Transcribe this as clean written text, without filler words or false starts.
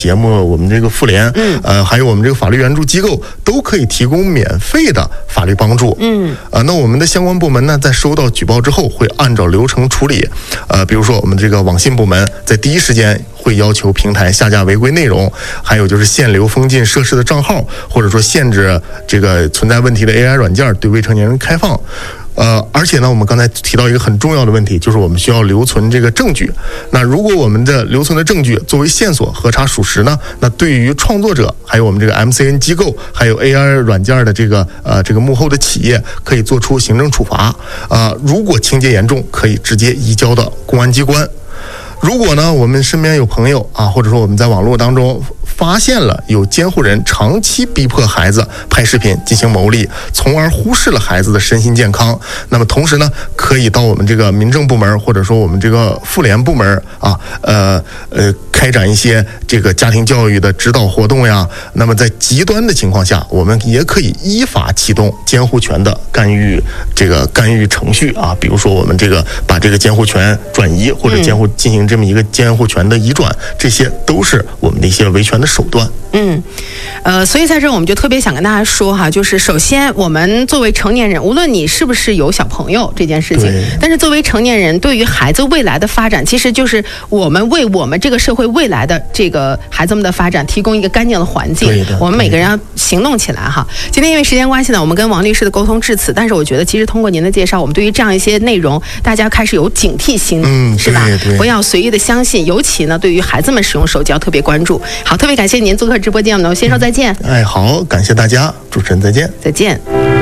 节目，我们这个妇联，还有我们这个法律援助机构都可以提供免费的法律帮助。那我们的相关部门呢，在收到举报之后，会按照流程处理。比如说我们这个网信部门在第一时间会要求平台下架违规内容，还有就是限流封禁涉事的账号，或者说限制这个存在问题的 AI 软件对未成年人开放。而且呢，我们刚才提到一个很重要的问题，就是我们需要留存这个证据。那如果我们的留存的证据作为线索核查属实呢，那对于创作者，还有我们这个 MCN 机构，还有 AI 软件的这个幕后的企业，可以做出行政处罚。如果情节严重，可以直接移交到公安机关。如果呢，我们身边有朋友或者说我们在网络当中发现了有监护人长期逼迫孩子拍视频进行牟利，从而忽视了孩子的身心健康，那么同时呢，可以到我们这个民政部门或者说我们这个妇联部门开展一些这个家庭教育的指导活动呀。那么在极端的情况下，我们也可以依法启动监护权的干预程序比如说我们这个把这个监护权转移，或者进行这么一个监护权的移转，这些都是我们的一些维权的手段。 所以在这我们就特别想跟大家说就是首先我们作为成年人，无论你是不是有小朋友这件事情，但是作为成年人，对于孩子未来的发展，其实就是我们为我们这个社会未来的这个孩子们的发展提供一个干净的环境。我们每个人要行动起来今天因为时间关系呢，我们跟王律师的沟通至此，但是我觉得其实通过您的介绍，我们对于这样一些内容，大家开始有警惕心，是吧？不要随意的相信，尤其呢，对于孩子们使用手机要特别关注。好，特别感谢您做客直播间，我们先说再见。 好，感谢大家，主持人再见。 再见。